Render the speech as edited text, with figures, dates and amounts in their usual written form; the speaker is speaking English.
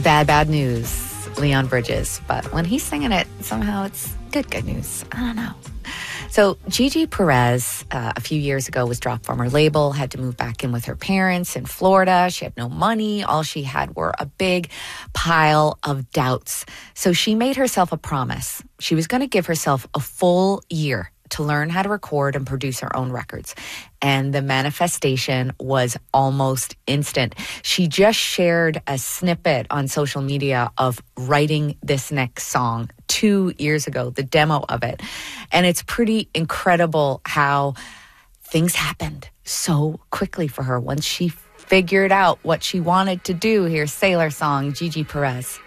bad news, Leon Bridges. But when he's singing it, somehow it's good news. I don't know. So Gigi Perez, a few years ago, was dropped from her label, had to move back in with her parents in Florida. She had no money. All she had were a big pile of doubts. So she made herself a promise. She was going to give herself a full year to learn how to record and produce her own records. And the manifestation was almost instant. She just shared a snippet on social media of writing this next song 2 years ago, the demo of it. And it's pretty incredible how things happened so quickly for her once she figured out what she wanted to do. Here's Sailor Song, Gigi Perez.